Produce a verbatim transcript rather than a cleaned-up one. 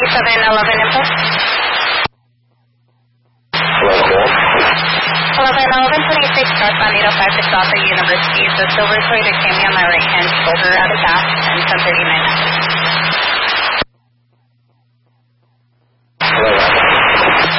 seven eleven input. eleven eleven twenty-six northbound eight oh five to South University. The silver Toyota Camry on my right hand shoulder out of gas and ten thirty-nine.